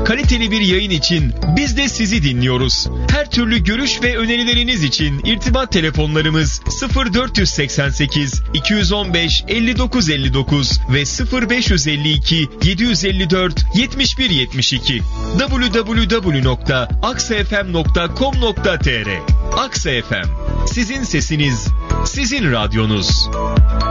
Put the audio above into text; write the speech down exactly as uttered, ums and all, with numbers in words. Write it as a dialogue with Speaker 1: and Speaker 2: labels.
Speaker 1: Kaliteli bir yayın için biz de sizi dinliyoruz. Her türlü görüş ve önerileriniz için irtibat telefonlarımız sıfır dört seksen sekiz iki yüz on beş elli dokuz elli dokuz ve sıfır beş yüz elli iki yedi yüz elli dört yetmiş bir yetmiş iki. double-u double-u double-u nokta aksa f m nokta com nokta t r. Aksa F M. Sizin sesiniz, sizin radyonuz.